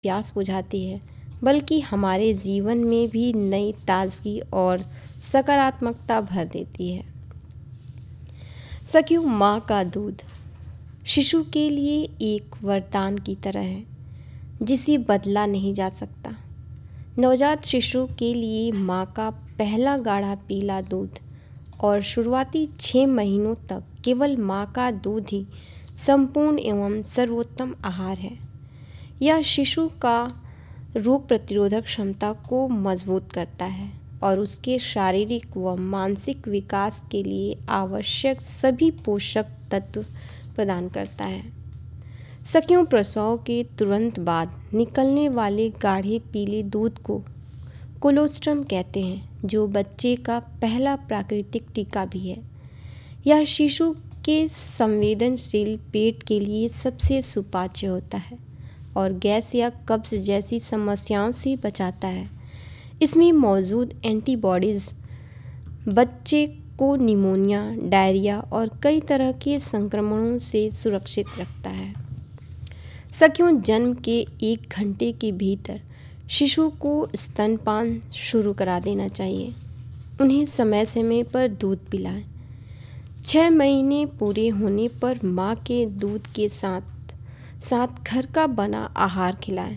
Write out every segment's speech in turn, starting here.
प्यास बुझाती है, बल्कि हमारे जीवन में भी नई ताजगी और सकारात्मकता भर देती है। सखियों, माँ का दूध शिशु के लिए एक वरदान की तरह है जिसे बदला नहीं जा सकता। नवजात शिशु के लिए माँ का पहला गाढ़ा पीला दूध और शुरुआती 6 महीनों तक केवल माँ का दूध ही संपूर्ण एवं सर्वोत्तम आहार है। यह शिशु का रोग प्रतिरोधक क्षमता को मजबूत करता है और उसके शारीरिक व मानसिक विकास के लिए आवश्यक सभी पोषक तत्व प्रदान करता है। सखियों, प्रसव के तुरंत बाद निकलने वाले गाढ़े पीले दूध को कोलोस्ट्रम कहते हैं, जो बच्चे का पहला प्राकृतिक टीका भी है। यह शिशु के संवेदनशील पेट के लिए सबसे सुपाच्य होता है और गैस या कब्ज जैसी समस्याओं से बचाता है। इसमें मौजूद एंटीबॉडीज़ बच्चे को निमोनिया, डायरिया और कई तरह के संक्रमणों से सुरक्षित रखता है। सखियों, जन्म के 1 घंटे के भीतर शिशु को स्तनपान शुरू करा देना चाहिए। उन्हें समय समय पर दूध पिलाएं। 6 महीने पूरे होने पर माँ के दूध के साथ साथ घर का बना आहार खिलाएं।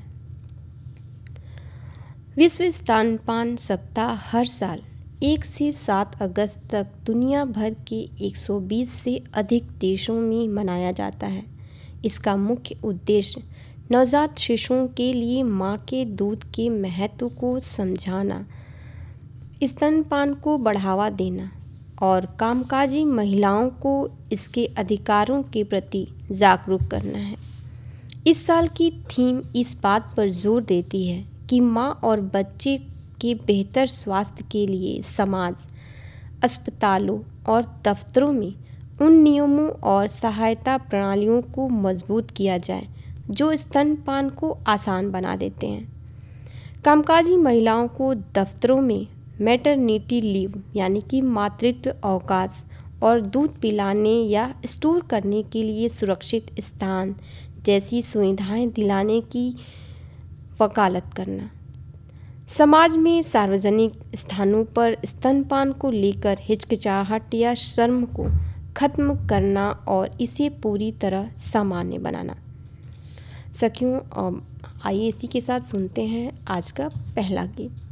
विश्व स्तनपान सप्ताह हर साल 1 से 7 अगस्त तक दुनिया भर के 120 से अधिक देशों में मनाया जाता है। इसका मुख्य उद्देश्य नवजात शिशुओं के लिए माँ के दूध के महत्व को समझाना, स्तनपान को बढ़ावा देना और कामकाजी महिलाओं को इसके अधिकारों के प्रति जागरूक करना है। इस साल की थीम इस बात पर जोर देती है कि माँ और बच्चे के बेहतर स्वास्थ्य के लिए समाज, अस्पतालों और दफ्तरों में उन नियमों और सहायता प्रणालियों को मजबूत किया जाए जो स्तनपान को आसान बना देते हैं। कामकाजी महिलाओं को दफ्तरों में मैटरनिटी लीव यानी कि मातृत्व अवकाश और दूध पिलाने या स्टोर करने के लिए सुरक्षित स्थान जैसी सुविधाएं दिलाने की वकालत करना। समाज में सार्वजनिक स्थानों पर स्तनपान को लेकर हिचकिचाहट या शर्म को खत्म करना और इसे पूरी तरह सामान्य बनाना। सखियों, आइए इसी के साथ सुनते हैं आज का पहला गीत।